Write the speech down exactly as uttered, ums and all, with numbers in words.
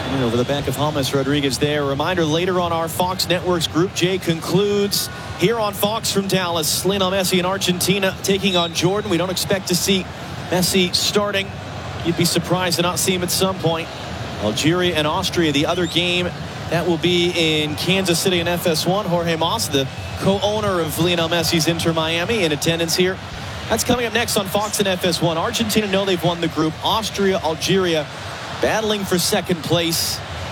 Over the back of James Rodriguez there. A reminder, later on our Fox Networks Group J concludes here on Fox from Dallas. Lionel Messi in Argentina taking on Jordan. We don't expect to see Messi starting. You'd be surprised to not see him at some point. Algeria and Austria, the other game, that will be in Kansas City in F S one. Jorge Mas, the co-owner of Lionel Messi's Inter Miami, in attendance here. That's coming up next on Fox and F S one. Argentina know they've won the group. Austria, Algeria battling for second place.